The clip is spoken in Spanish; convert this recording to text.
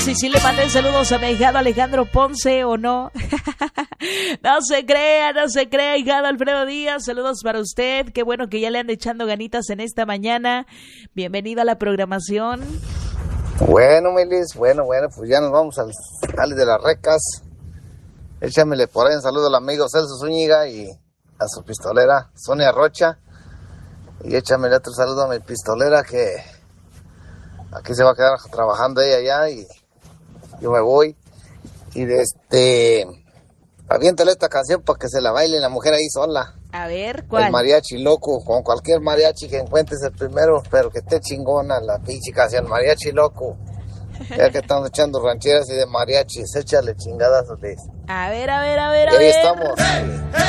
Si sí le mandé saludos a mi hijado Alejandro Ponce o no. No se crea, hijado Alfredo Díaz. Saludos para usted. Qué bueno que ya le ande echando ganitas en esta mañana. Bienvenido a la programación. Bueno, Melis, bueno, pues ya nos vamos al Jale de las Recas. Échamele por ahí un saludo al amigo Celso Zúñiga y a su pistolera Sonia Rocha. Y échamele otro saludo a mi pistolera que aquí se va a quedar trabajando ella allá y yo me voy. Y aviéntale esta canción para que se la baile la mujer ahí sola. A ver, ¿cuál? El mariachi loco, con cualquier mariachi que encuentres el primero, pero que esté chingona la pinche canción, mariachi loco. Ya que estamos echando rancheras y de mariachis, échale chingadas. A ver. Y ahí estamos.